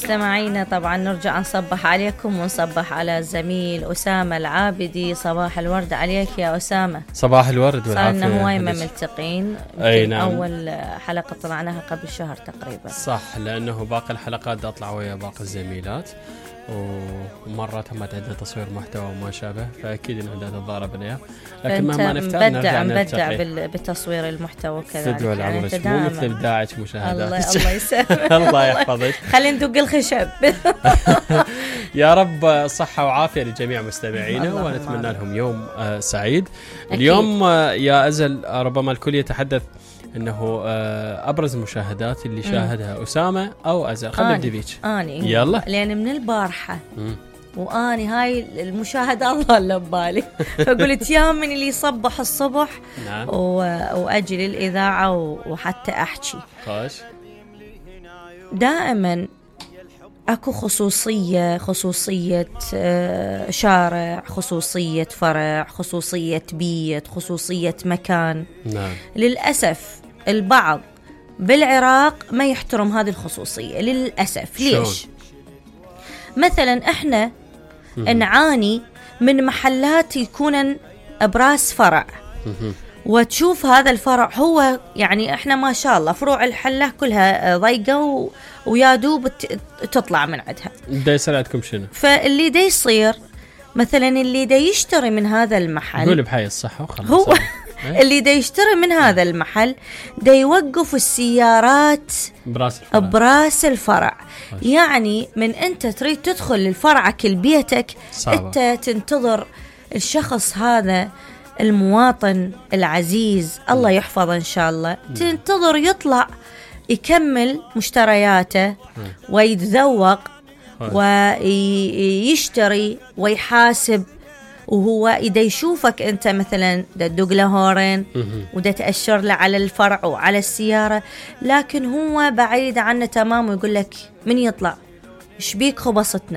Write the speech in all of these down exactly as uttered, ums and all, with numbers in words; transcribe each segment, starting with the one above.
مستمعينا طبعا نرجع نصبح عليكم ونصبح على الزميل أسامة العابدي. صباح الورد عليك يا أسامة. صباح الورد والعافية. صارنا هواي ما ملتقين. أي نعم. أول حلقة طلعناها قبل شهر تقريبا. صح، لأنه باقي الحلقات دا أطلع ويا باقي الزميلات، ومرات هم عندنا تصوير محتوى وما شابه، فأكيد إنه دا تتضارب عليها، لكن مهما نفتح نرجع نبدع بتصوير المحتوى كذلك. فدوى العمر يعني مو مثل إبداعك مشاهدات. الله الله يسلمك. الله يحفظك. خلينا ندق الخشب. يا رب صحة وعافية لجميع مستمعينا، ونتمنى لهم يوم آه سعيد. أكيد. اليوم آه يا أزل ربما الكل يتحدث انه ابرز المشاهدات اللي شاهدها اسامه او ازل. خلينا نبدي بيك. اني يلا، لان من البارحه مم. واني هاي المشاهده الله اللي ببالي. فقلت يا من اللي يصبح الصبح. نعم. واجل الاذاعه وحتى احكي. خاش. دائما اكو خصوصيه خصوصيه شارع، خصوصيه فرع، خصوصيه بيت، خصوصيه مكان. نعم. للاسف البعض بالعراق ما يحترم هذه الخصوصية للأسف. ليش؟ مثلا احنا نعاني من محلات يكونن براس فرع، وتشوف هذا الفرع هو يعني احنا ما شاء الله فروع الحلة كلها ضيقة و... ويا دوب تطلع من عندها. دا يصير عندكم شنو؟ فاللي دا يصير مثلا اللي دا يشتري من هذا المحل، قول بحي الصحة وخلاص، هو اللي دا يشتري من هذا المحل دا يوقف السيارات براس الفرع, براس الفرع. يعني من انت تريد تدخل لفرعك لبيتك انت تنتظر الشخص هذا المواطن العزيز الله يحفظه ان شاء الله، تنتظر يطلع يكمل مشترياته ويتذوق ويشتري ويحاسب، وهو إذا يشوفك أنت مثلا دا تدق له هورين ودا تأشر له على الفرع وعلى السيارة، لكن هو بعيد عنه تمام ويقول لك من يطلع إيش بيك خبصتنا،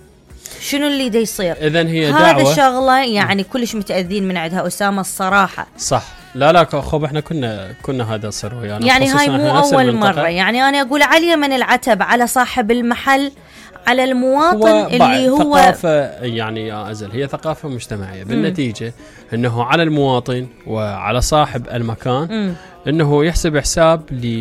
شنو اللي دا يصير. إذن هي دعوة هذا شغلة يعني كلش متأذين من عندها أسامة الصراحة. صح. لا لا خب احنا كنا كنا هذا صار ويانا، يعني هاي مو أول مرة. يعني أنا أقول علي من العتب على صاحب المحل، على المواطن هو اللي هو ثقافة، يعني يا أزل هي ثقافة مجتمعية. بالنتيجة أنه على المواطن وعلى صاحب المكان م. أنه يحسب حساب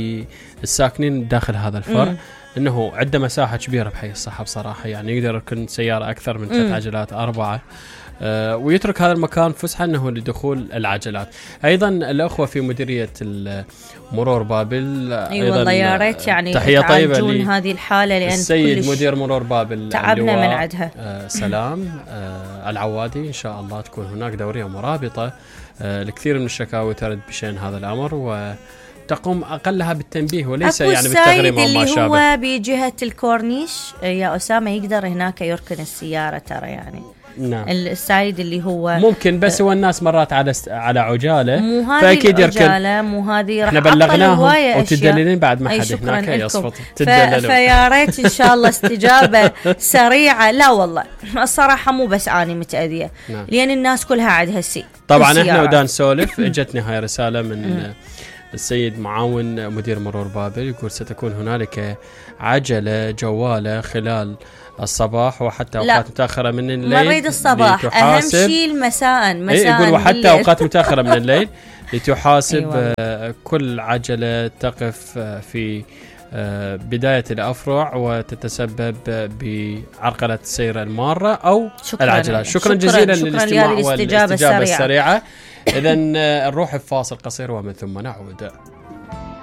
للساكنين داخل هذا الفرع م. أنه عنده مساحة كبيرة بحي الصحة بصراحة، يعني يقدر يكون سيارة أكثر من ثلاث عجلات أربعة، آه ويترك هذا المكان فسحة أنه لدخول العجلات. أيضا الأخوة في مديرية مرور بابل، أي والله يا ريت يعني تحية طيبة هذه الحالة، لأن السيد مدير مرور بابل تعبنا من عدها. آه سلام آه العوادي، إن شاء الله تكون هناك دورية مرابطة. آه الكثير من الشكاوي ترد بشأن هذا الأمر، وتقوم أقلها بالتنبيه وليس يعني بالتغريم أو ما شابه. اللي هو بجهة الكورنيش يا أسامة يقدر هناك يركن السيارة ترى، يعني نعم. السايد اللي هو ممكن، بس هو الناس مرات على است... على عجاله، مو هذه العجاله، مو هذه راح بلغناهم وتدللين بعد ما حد هناك يصفط تدللوا. ف... فيا ريت ان شاء الله استجابه سريعه. لا والله الصراحه مو بس اني متاذيه، نعم. لان الناس كلها عندها سي. طبعا احنا ودان سولف اجتني هاي رساله من السيد معاون مدير مرور بابل، يقول ستكون هنالك عجله جواله خلال الصباح وحتى اوقات متاخره من الليل. ما نريد الصباح، اهم شيء المساء. مساء يقول وحتى اوقات متاخره من الليل لتحاسب. أيوة. كل عجله تقف في بدايه الافرع وتتسبب بعرقله السير الماره او شكراً العجلات. شكرا, شكرا جزيلا شكرا للاستماع والاستجابه السريعه. اذا نروح بفاصل قصير ومن ثم نعود.